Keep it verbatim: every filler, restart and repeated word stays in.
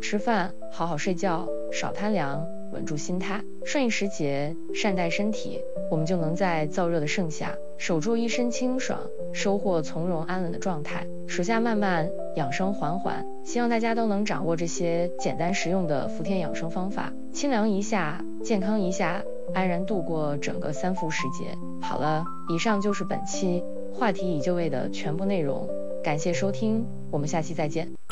吃饭，好好睡觉，少贪凉，稳住心态，顺应时节，善待身体，我们就能在燥热的盛夏守住一身清爽，收获从容安稳的状态。暑夏漫漫，养生缓缓，希望大家都能掌握这些简单实用的伏天养生方法，清凉一下，健康一下，安然度过整个三伏时节。好了，以上就是本期话题已就位的全部内容，感谢收听，我们下期再见。